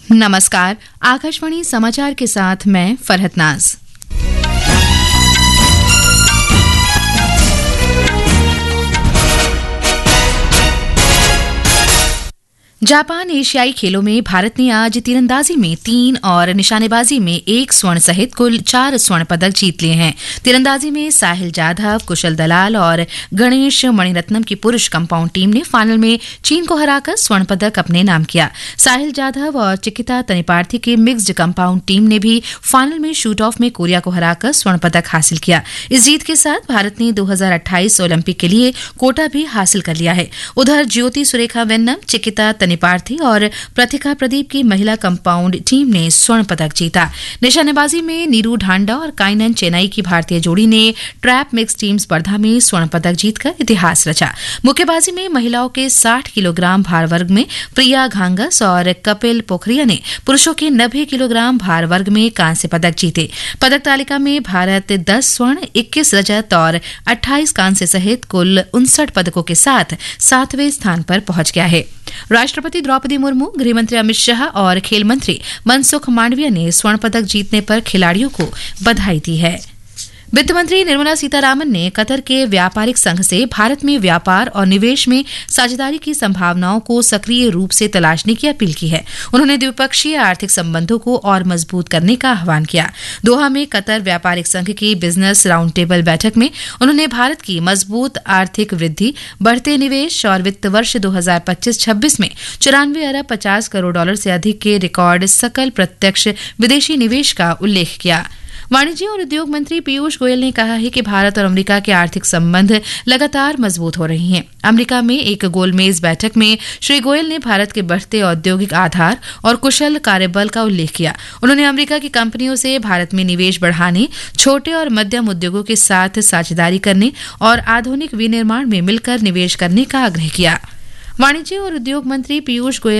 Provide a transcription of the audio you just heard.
नमस्कार, आकाशवाणी समाचार के साथ मैं फरहत नाज। जापान एशियाई खेलों में भारत ने आज तीरंदाजी में 3 और निशानेबाजी में 1 स्वर्ण सहित कुल 4 स्वर्ण पदक जीत लिए हैं। तीरंदाजी में साहिल जाधव, कुशल दलाल और गणेश मणिरत्नम की पुरुष कंपाउंड टीम ने फाइनल में चीन को हराकर स्वर्ण पदक अपने नाम किया। साहिल जाधव और चिकिता तनिपार्थी की मिक्स्ड कंपाउंड टीम ने भी फाइनल में शूट ऑफ में कोरिया को हराकर स्वर्ण पदक हासिल किया। इस जीत के साथ भारत ने 2028 ओलंपिक के लिए कोटा भी हासिल कर लिया है। उधर ज्योति सुरेखा वेन्नम, चिकिता तनिपार्थी और प्रतिका प्रदीप की महिला कंपाउंड टीम ने स्वर्ण पदक जीता। निशानेबाजी में नीरू ढांडा और काइनन चेन्नई की भारतीय जोड़ी ने ट्रैप मिक्स टीम स्पर्धा में स्वर्ण पदक जीतकर इतिहास रचा। मुक्केबाजी में महिलाओं के 60 किलोग्राम भार वर्ग में प्रिया घांगस और कपिल पोखरिया ने पुरुषों के 90 किलोग्राम भार वर्ग में कांस्य पदक जीते। पदक तालिका में भारत 10 स्वर्ण, 21 रजत और 28 कांस्य सहित कुल 59 पदकों के साथ 7वें स्थान पर पहुंच गया है। राष्ट्रपति द्रौपदी मुर्मू, गृहमंत्री अमित शाह और खेल मंत्री मनसुख मांडविया ने स्वर्ण पदक जीतने पर खिलाड़ियों को बधाई दी है। वित्त मंत्री निर्मला सीतारामन ने कतर के व्यापारिक संघ से भारत में व्यापार और निवेश में साझेदारी की संभावनाओं को सक्रिय रूप से तलाशने की अपील की है। उन्होंने द्विपक्षीय आर्थिक संबंधों को और मजबूत करने का आह्वान किया। दोहा में कतर व्यापारिक संघ की बिजनेस राउंड टेबल बैठक में उन्होंने भारत की मजबूत आर्थिक वृद्धि, बढ़ते निवेश और वित्त वर्ष 2025-26 में 94 अरब 50 करोड़ डॉलर से अधिक के रिकॉर्ड सकल प्रत्यक्ष विदेशी निवेश का उल्लेख किया। वाणिज्य और उद्योग मंत्री पीयूष गोयल ने कहा है कि भारत और अमेरिका के आर्थिक संबंध लगातार मजबूत हो रहे हैं। अमेरिका में एक गोलमेज बैठक में श्री गोयल ने भारत के बढ़ते औद्योगिक आधार और कुशल कार्यबल का उल्लेख किया। उन्होंने अमेरिका की कंपनियों से भारत में निवेश बढ़ाने, छोटे और मध्यम उद्योगों के साथ साझेदारी करने और आधुनिक विनिर्माण में मिलकर निवेश करने का आग्रह किया। वाणिज्य और उद्योग मंत्री पीयूष गोयल